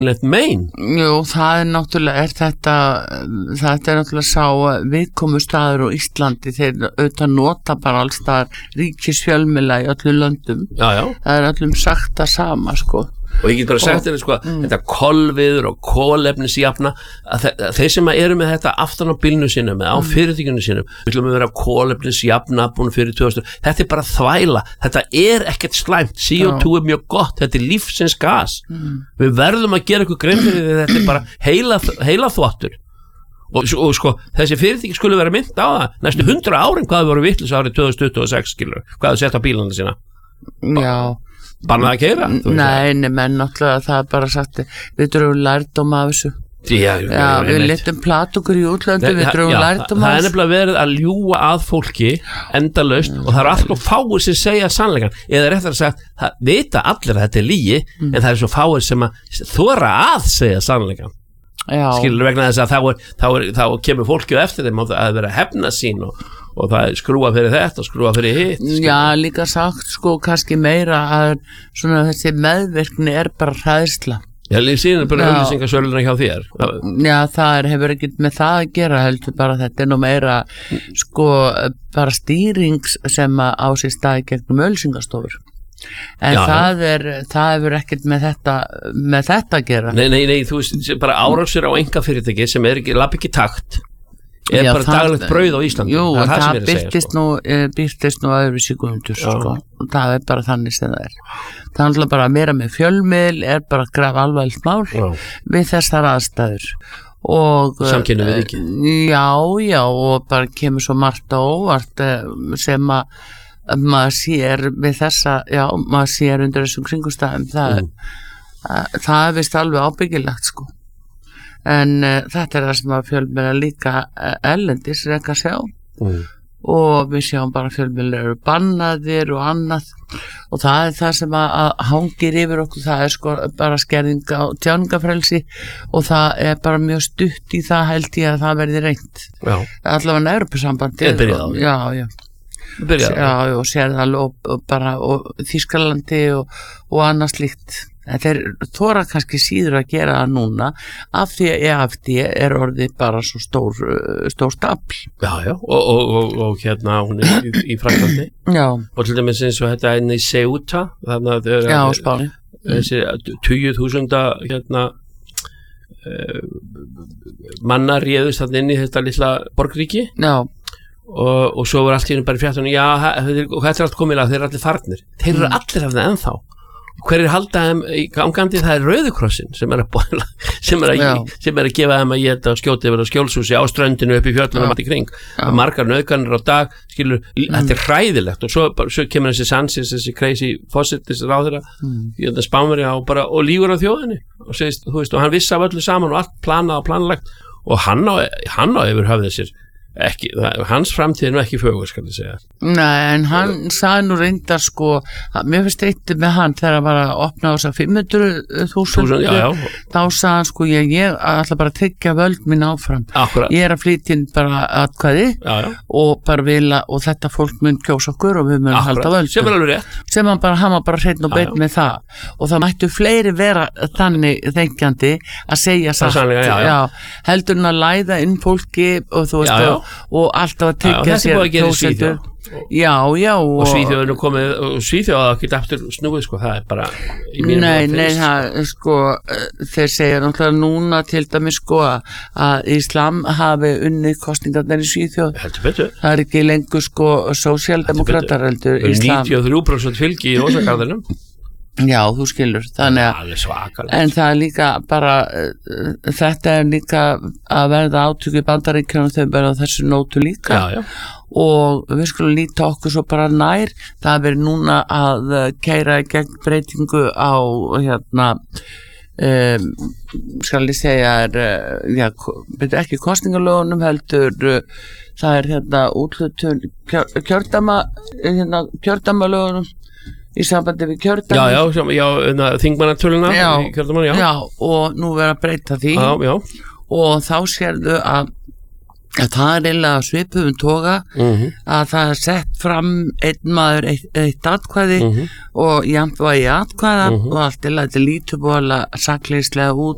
mein. Jú, það náttúrulega þetta náttúrulega sá viðkomustaður á Íslandi, þeir auðvitað nota bara alls það ríkisfjölmiðla í öllum löndum. Já. Það öllum sagt það sama, sko. Og ég get bara sagt þér, sko, þetta kolviður og kolefnisjafna, að þeir sem eru með þetta aftan á bílnu sínum, á fyrirtækjunum sínum, við viljum vera kolefnisjafna búin fyrir 2000, þetta bara þvæla, þetta ekkert slæmt, CO2 mjög gott, þetta lífsins gas, við verðum að gera eitthvað grein fyrir því, þetta bara heila þvottur. Og sko, þessi fyrirtæki skulle vera mynd á það, næstu 100 árin hvað voru vitlaus árið 2026, skilur, hvað þau sett á bílana sína. Já. Bannað að keyra? Nei, menn náttúrulega það bara sagt, við drögum lærdóm af þessu. Já, við letum platugur í útlöndu, við drögum lærdóm af þessu. Það nefnilega verið að ljúga að fólki endalaust og það alltaf fáir sem segja sannleikann, eða réttar að sagt, það vita allir að þetta lygi, en það svo fáir sem að þora að segja sannleikann. Skilur vegna þess að þá kemur fólki á eftir þeim að vera hefna sín og það skrúa fyrir þetta og skrúa fyrir hitt. Já, líka sagt, sko, kannski meira að svona þessi meðvirkni bara hræðsla. Já, síðan bara auglýsingasöluna hjá þér. Já, það hefur ekkert með það að gera, heldur bara þetta nú meira, sko, bara stýring sem á sér staði gegnum auglýsingastofur. En það hefur ekkert með þetta að gera. Nei, þú veist, bara árásir á einkafyrirtæki sem lapp ekki takt bara daglegt brauð á Íslandi. Jú, það birtist nú öðru síkundur, sko. Það bara þannig sem það það er alltaf bara að vera með fjölmiðl bara að grafa alvarlegt mál við þessar aðstæður og samkynni við ríkið. Já, og bara kemur svo margt á óvart sem að maður sér við þessa, maður sér undir þessum kringumstæðum það er vist alveg ábyggilegt, sko. En þetta það sem að fjölmiðlar líka erlendis reka sjá og við sjáum bara fjölmiðlar eru bannaðir og annað og það það sem að hangir yfir okkur, það sko bara skerðing á tjáningafrelsi og það bara mjög stutt í það, held ég að það verði reynt. Allavega Evrópusambandið. Og sér það og Þýskalandi og annað slíkt. Þeir þora kannski síður að gera það núna af því að EFD orðið bara svo stór stafl. Já, og hérna hún í Frakklandi. Já. Og til dæmis eins og þetta í Ceuta, þannig að Spáni. Þessi 20.000 hérna manna réðust þarna inn í þetta litla borgríki. Já. Og svo var allt í hennu bara í fréttunum, og þetta allt komið þeir allir farnir. Þeir eru allir af það ennþá. Hverjir halda þeim í gangandi, það Rauði krossinn sem að gefa þeim að geta og skjóta yfir á skjólshúsi á ströndinu upp í fjöllunum allt í kring. Margar nauðganir á dag, skilur, þetta hræðilegt og svo kemur þessi Sanchez, þessi crazy fósittis ráðherra, Spánverja og lígur á þjóðinni og segist, þú veist, og hann vissi af öllu saman og allt planað og planlagt og hann á yfir höfðið sér ekki, hans framtíð ekki fögur, skal ég segja. Nei, en hann sagði nú reyndar, sko, mér finnst eitt með hann þegar hann var að opna á þess að 500.000 þá sagði hann, sko, ég ætla bara að tryggja völd mín áfram. Akkurat. Ég að flytja inn bara atkvæði og bara vilja, og þetta fólk mun kjósa okkur og við mun halda völd. Sem alveg rétt. Sem hann var bara hreinn og beinn með það og það mættu fleiri vera þannig þenkjandi að segja satt. Heldur hann að læða inn fólki og þú veist og alltaf að tryggja sér kjósendur. Og Svíþjóðinu komið og Svíþjóða ekki aftur snúið, sko, það bara í mínum Nei, það, sko, þeir segja náttúrulega núna til dæmis, sko, að Íslam hafi unnið kosningarnar í Svíþjóð. Heldur betur. Það ekki lengur, sko, sósíaldemókratar heldur Íslam. 93% fylgi í Rósagarðinum. Já, þú skilur, þannig en það líka bara þetta líka að verða átök í Bandaríkjunum, þau bara á þessu nótu líka og við skulum líta okkur svo bara nær, það verið núna að keyra gegn breytingu á skal ég segja ekki kosningalögunum heldur það úthlutun kjördæmalögunum í sambandi við kjördæmi þingmannatöluna í kjördæmanum, og nú verður að breyta því og þá sérðu að það eiginlega svipuðum toga að það sett fram einn maður eitt atkvæði og jafnvægi atkvæða og allt þetta lítur búinlega sakleyslega út